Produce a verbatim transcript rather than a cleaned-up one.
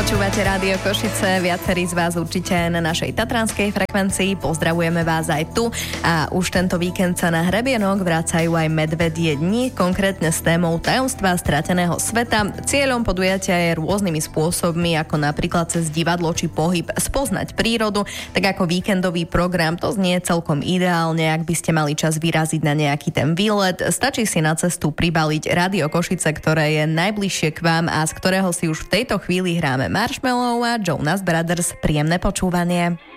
Počúvate Rádio Košice, viacerí z vás určite na našej tatranskej frekvencii. Pozdravujeme vás aj tu a už tento víkend sa na hrebienok vracajú aj medvedie dni, konkrétne s témou tajomstva strateného sveta. Cieľom podujatia je rôznymi spôsobmi, ako napríklad cez divadlo či pohyb spoznať prírodu, tak ako víkendový program. To znie celkom ideálne, ak by ste mali čas vyraziť na nejaký ten výlet. Stačí si na cestu pribaliť Rádio Košice, ktoré je najbližšie k vám a z ktorého si už v tejto chvíli hráme Marshmallow a Jonas Brothers. Príjemné počúvanie.